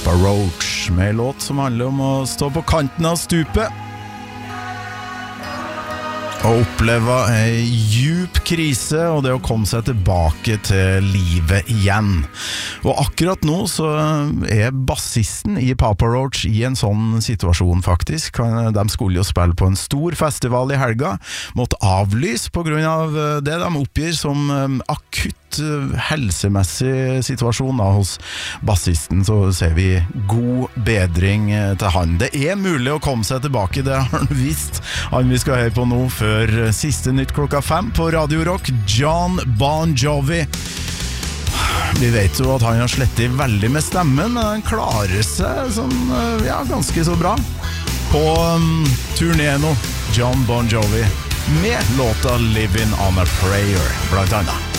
Papa Roach med en låt som handler om å stå på kanten av stupet og oppleve en djup krise og det å komme seg tilbake til livet igjen. Og akkurat nå så bassisten i Papa Roach i en sånn situasjon faktisk. De skulle jo spille på en stor festival i helga, måtte avlyse på grunn av det de oppgir som akutt helsemessig situasjon da, hos bassisten. Så ser vi god bedring til han. Det mulig å komme seg tilbake, det har han visst. Han vi skal høre på nå før siste nytt 5 på Radio Rock, Jon Bon Jovi. Vi vet jo at han har slettet veldig med stemmen, men han klarer seg sånn, ja, ganske så bra på turné nå, Jon Bon Jovi med låta Living on a Prayer blant annet.